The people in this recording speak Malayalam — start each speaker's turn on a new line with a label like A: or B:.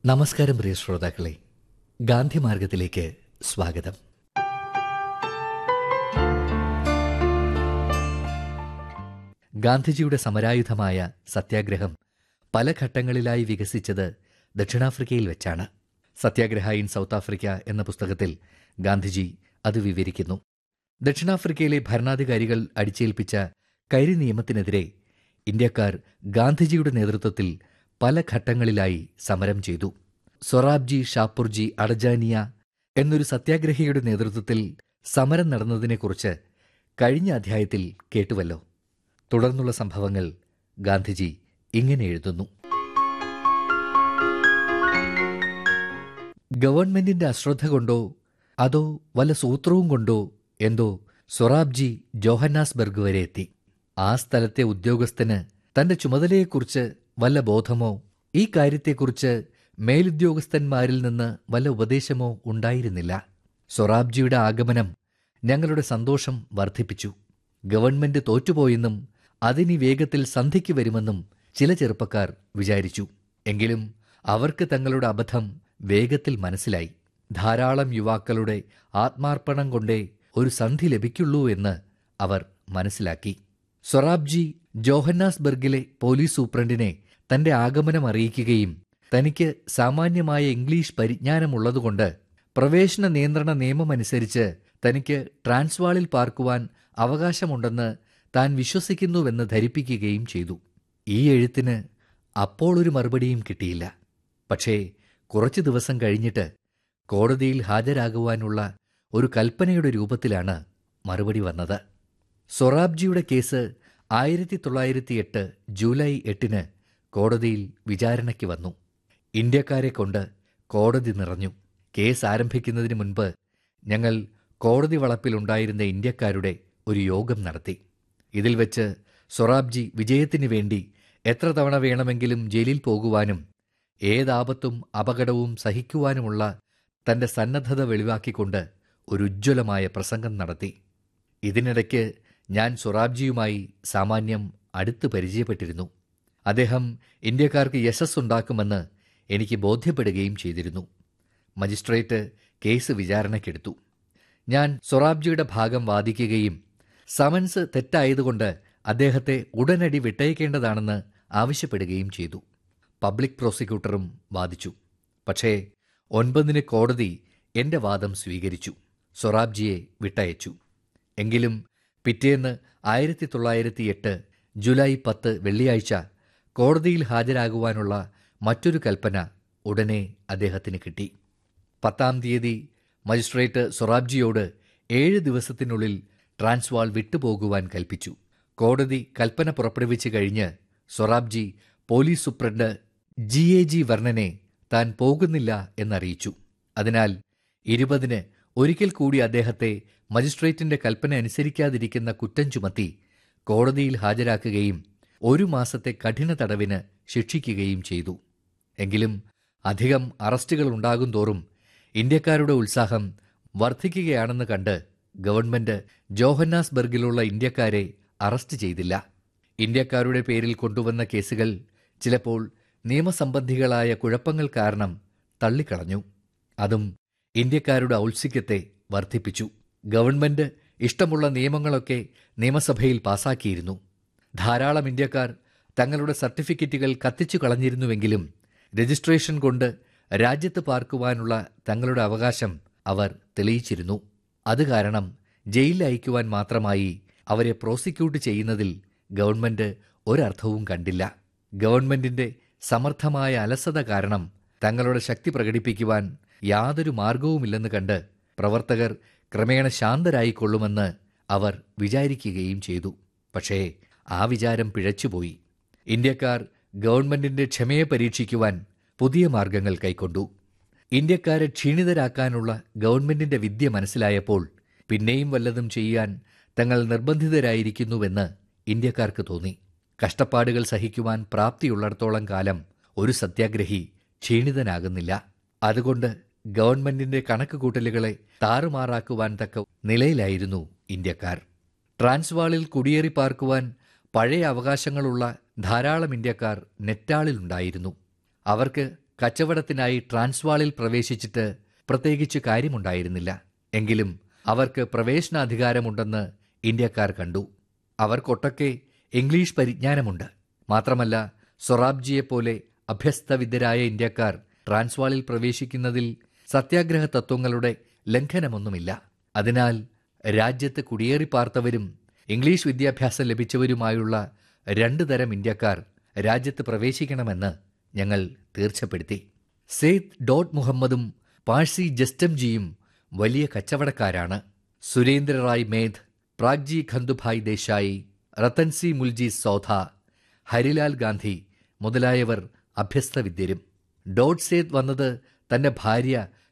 A: നമസ്കാരം പ്രിയ ശ്രോതാക്കളെ, ഗാന്ധി മാർഗത്തിലേക്ക് സ്വാഗതം. ഗാന്ധിജിയുടെ സമരായുധമായ സത്യാഗ്രഹം പല ഘട്ടങ്ങളിലായി വികസിച്ചത് ദക്ഷിണാഫ്രിക്കയിൽ വെച്ചാണ്. സത്യാഗ്രഹ ഇൻ സൗത്ത് ആഫ്രിക്ക എന്ന പുസ്തകത്തിൽ ഗാന്ധിജി അത് വിവരിക്കുന്നു. ദക്ഷിണാഫ്രിക്കയിലെ ഭരണാധികാരികൾ അടിച്ചേൽപ്പിച്ച കരി നിയമത്തിനെതിരെ ഇന്ത്യക്കാർ ഗാന്ധിജിയുടെ നേതൃത്വത്തിൽ പല ഘട്ടങ്ങളിലായി സമരം ചെയ്തു. സൊറാബ്ജി ഷാപ്പുർജി അഡജാനിയ എന്നൊരു സത്യാഗ്രഹിയുടെ നേതൃത്വത്തിൽ സമരം നടന്നതിനെക്കുറിച്ച് കഴിഞ്ഞ അധ്യായത്തിൽ കേട്ടുവല്ലോ. തുടർന്നുള്ള സംഭവങ്ങൾ ഗാന്ധിജി ഇങ്ങനെ എഴുതുന്നു. ഗവൺമെന്റിന്റെ അശ്രദ്ധ കൊണ്ടോ അതോ വല്ല സൂത്രവും കൊണ്ടോ എന്തോ സൊറാബ്ജി ജോഹന്നാസ്ബർഗ് വരെ എത്തി. ആ സ്ഥലത്തെ ഉദ്യോഗസ്ഥന് തന്റെ ചുമതലയെക്കുറിച്ച് വല്ല ബോധമോ ഈ കാര്യത്തെക്കുറിച്ച് മേലുദ്യോഗസ്ഥന്മാരിൽ നിന്ന് വല്ല ഉപദേശമോ ഉണ്ടായിരുന്നില്ല. സൊറാബ്ജിയുടെ ആഗമനം ഞങ്ങളുടെ സന്തോഷം വർദ്ധിപ്പിച്ചു. ഗവൺമെന്റ് തോറ്റുപോയെന്നും അതിനി വേഗത്തിൽ സന്ധിക്ക് വരുമെന്നും ചില ചെറുപ്പക്കാർ വിചാരിച്ചു. എങ്കിലും അവർക്ക് തങ്ങളുടെ അബദ്ധം വേഗത്തിൽ മനസ്സിലായി. ധാരാളം യുവാക്കളുടെ ആത്മാർപ്പണം കൊണ്ടേ ഒരു സന്ധി ലഭിക്കുള്ളൂ എന്ന് അവർ മനസ്സിലാക്കി. സൊറാബ്ജി ജോഹന്നാസ്ബർഗിലെ പോലീസ് സൂപ്രണ്ടിനെ തന്റെ ആഗമനം അറിയിക്കുകയും തനിക്ക് സാമാന്യമായ ഇംഗ്ലീഷ് പരിജ്ഞാനമുള്ളതുകൊണ്ട് പ്രവേശന നിയന്ത്രണ നിയമമനുസരിച്ച് തനിക്ക് ട്രാൻസ്വാളിൽ പാർക്കുവാൻ അവകാശമുണ്ടെന്ന് താൻ വിശ്വസിക്കുന്നുവെന്ന് ധരിപ്പിക്കുകയും ചെയ്തു. ഈ എഴുത്തിന് അപ്പോൾ ഒരു മറുപടിയും കിട്ടിയില്ല. പക്ഷേ കുറച്ചു ദിവസം കഴിഞ്ഞിട്ട് കോടതിയിൽ ഹാജരാകുവാനുള്ള ഒരു കൽപ്പനയുടെ രൂപത്തിലാണ് മറുപടി വന്നത്. സൊറാബ്ജിയുടെ കേസ് 1908 ജൂലൈ 8 കോടതിയിൽ വിചാരണയ്ക്ക് വന്നു. ഇന്ത്യക്കാരെ കൊണ്ട് കോടതി നിറഞ്ഞു. കേസ് ആരംഭിക്കുന്നതിന് മുൻപ് ഞങ്ങൾ കോടതി വളപ്പിലുണ്ടായിരുന്ന ഇന്ത്യക്കാരുടെ ഒരു യോഗം നടത്തി. ഇതിൽ വെച്ച് സൊറാബ്ജി വിജയത്തിനു വേണ്ടി എത്ര തവണ വേണമെങ്കിലും ജയിലിൽ പോകുവാനും ഏതാപത്തും അപകടവും സഹിക്കുവാനുമുള്ള തന്റെ സന്നദ്ധത വെളിവാക്കിക്കൊണ്ട് ഒരു ഉജ്ജ്വലമായ പ്രസംഗം നടത്തി. ഇതിനിടയ്ക്ക് ഞാൻ സൊറാബ്ജിയുമായി സാമാന്യം അടുത്ത് പരിചയപ്പെട്ടിരുന്നു. അദ്ദേഹം ഇന്ത്യക്കാർക്ക് യശസ്സുണ്ടാക്കുമെന്ന് എനിക്ക് ബോധ്യപ്പെടുകയും ചെയ്തിരുന്നു. Magistrate case വിചാരണയ്ക്കെടുത്തു. ഞാൻ സൊറാബ്ജിയുടെ ഭാഗം വാദിക്കുകയും സമൻസ് തെറ്റായതുകൊണ്ട് അദ്ദേഹത്തെ ഉടനടി വിട്ടയക്കേണ്ടതാണെന്ന് ആവശ്യപ്പെടുകയും ചെയ്തു. പബ്ലിക് പ്രോസിക്യൂട്ടറും വാദിച്ചു. പക്ഷേ 9 കോടതി എന്റെ വാദം സ്വീകരിച്ചു. സൊറാബ്ജിയെ വിട്ടയച്ചു. എങ്കിലും പിറ്റേന്ന് 1908 ജൂലൈ 10 വെള്ളിയാഴ്ച കോടതിയിൽ ഹാജരാകുവാനുള്ള മറ്റൊരു കൽപ്പന ഉടനെ അദ്ദേഹത്തിന് കിട്ടി. 10-ാം തീയതി മജിസ്ട്രേറ്റ് സൊറാബ്ജിയോട് 7 ദിവസത്തിനുള്ളിൽ ട്രാൻസ്വാൾ വിട്ടുപോകുവാൻ കൽപ്പിച്ചു. കോടതി കൽപ്പന പുറപ്പെടുവിച്ചു കഴിഞ്ഞ് സൊറാബ്ജി പോലീസ് സൂപ്രണ്ട് GAG വർണനെ താൻ പോകുന്നില്ല എന്നറിയിച്ചു. അതിനാൽ 20 ഒരിക്കൽ കൂടി അദ്ദേഹത്തെ മജിസ്ട്രേറ്റിന്റെ കൽപ്പന അനുസരിക്കാതിരിക്കുന്ന കുറ്റം ചുമത്തി കോടതിയിൽ ഹാജരാക്കുകയും 1 മാസത്തെ കഠിന തടവിന് ശിക്ഷിക്കുകയും ചെയ്തു. എങ്കിലും അധികം അറസ്റ്റുകൾ ഉണ്ടാകും തോറും ഇന്ത്യക്കാരുടെ ഉത്സാഹം വർദ്ധിക്കുകയാണെന്ന് കണ്ട് ഗവൺമെന്റ് ജോഹന്നാസ്ബർഗിലുള്ള ഇന്ത്യക്കാരെ അറസ്റ്റ് ചെയ്തില്ല. ഇന്ത്യക്കാരുടെ പേരിൽ കൊണ്ടുവന്ന കേസുകൾ ചിലപ്പോൾ നിയമസംബന്ധികളായ കുഴപ്പങ്ങൾ കാരണം തള്ളിക്കളഞ്ഞു. അതും ഇന്ത്യക്കാരുടെ ഔത്സുക്യത്തെ വർദ്ധിപ്പിച്ചു. ഗവൺമെന്റ് ഇഷ്ടമുള്ള നിയമങ്ങളൊക്കെ നിയമസഭയിൽ പാസാക്കിയിരുന്നു. ധാരാളം ഇന്ത്യക്കാർ തങ്ങളുടെ സർട്ടിഫിക്കറ്റുകൾ കത്തിച്ചു കളഞ്ഞിരുന്നുവെങ്കിലും രജിസ്ട്രേഷൻ കൊണ്ട് രാജ്യത്ത് പാർക്കുവാനുള്ള തങ്ങളുടെ അവകാശം അവർ തെളിയിച്ചിരുന്നു. അത് കാരണം ജയിലിൽ അയക്കുവാൻ മാത്രമായി അവരെ പ്രോസിക്യൂട്ട് ചെയ്യുന്നതിൽ ഗവൺമെന്റ് ഒരർത്ഥവും കണ്ടില്ല. ഗവൺമെന്റിന്റെ സമർത്ഥമായ അലസത കാരണം തങ്ങളുടെ ശക്തി പ്രകടിപ്പിക്കുവാൻ യാതൊരു മാർഗവുമില്ലെന്ന് കണ്ട് പ്രവർത്തകർ ക്രമേണ ശാന്തരായിക്കൊള്ളുമെന്ന് അവർ വിചാരിക്കുകയും ചെയ്തു. പക്ഷേ ആ വിചാരം പിഴച്ചുപോയി. ഇന്ത്യക്കാർ ഗവൺമെന്റിന്റെ ക്ഷമയെ പരീക്ഷിക്കുവാൻ പുതിയ മാർഗങ്ങൾ കൈക്കൊണ്ടു. ഇന്ത്യക്കാരെ ക്ഷീണിതരാക്കാനുള്ള ഗവൺമെന്റിന്റെ വിദ്യ മനസ്സിലായപ്പോൾ പിന്നെയും വല്ലതും ചെയ്യാൻ തങ്ങൾ നിർബന്ധിതരായിരിക്കുന്നുവെന്ന് ഇന്ത്യക്കാർക്ക് തോന്നി. കഷ്ടപ്പാടുകൾ സഹിക്കുവാൻ പ്രാപ്തിയുള്ളിടത്തോളം കാലം ഒരു സത്യാഗ്രഹി ക്ഷീണിതനാകുന്നില്ല. അതുകൊണ്ട് ഗവൺമെന്റിന്റെ കണക്കുകൂട്ടലുകളെ താറുമാറാക്കുവാൻ തക്ക നിലയിലായിരുന്നു ഇന്ത്യക്കാർ. ട്രാൻസ്വാളിൽ കുടിയേറി പാർക്കുവാൻ പഴയ അവകാശങ്ങളുള്ള ധാരാളം ഇന്ത്യക്കാർ നെറ്റാളിലുണ്ടായിരുന്നു. അവർക്ക് കച്ചവടത്തിനായി ട്രാൻസ്വാളിൽ പ്രവേശിച്ചിട്ട് പ്രത്യേകിച്ച് കാര്യമുണ്ടായിരുന്നില്ല. എങ്കിലും അവർക്ക് പ്രവേശനാധികാരമുണ്ടെന്ന് ഇന്ത്യക്കാർ കണ്ടു. അവർക്കൊട്ടൊക്കെ ഇംഗ്ലീഷ് പരിജ്ഞാനമുണ്ട്. മാത്രമല്ല, സൊറാബ്ജിയെപ്പോലെ അഭ്യസ്തവിദ്യരായ ഇന്ത്യക്കാർ ട്രാൻസ്വാളിൽ പ്രവേശിക്കുന്നതിൽ സത്യാഗ്രഹ തത്വങ്ങളുടെ ലംഘനമൊന്നുമില്ല. അതിനാൽ രാജ്യത്ത് കുടിയേറിപ്പാർത്തവരും ഇംഗ്ലീഷ് വിദ്യാഭ്യാസം ലഭിച്ചവരുമായുള്ള 2 തരം ഇന്ത്യക്കാർ രാജ്യത്ത് പ്രവേശിക്കണമെന്ന് ഞങ്ങൾ തീർച്ചപ്പെടുത്തി. സെയ്ദ് ഡോട്ട് മുഹമ്മദും പാഴ്സി ജസ്റ്റംജിയും വലിയ കച്ചവടക്കാരാണ്. സുരേന്ദ്രറായ് മേധ്, പ്രാഗ്ജി ഖന്ദുഭായ് ദേശായി, റത്തൻസി മുൽജി സൗധ, ഹരിലാൽ ഗാന്ധി മുതലായവർ അഭ്യസ്തവിദ്യരും. ഡോട്ട് സേത് വന്നത് തന്റെ ഭാര്യ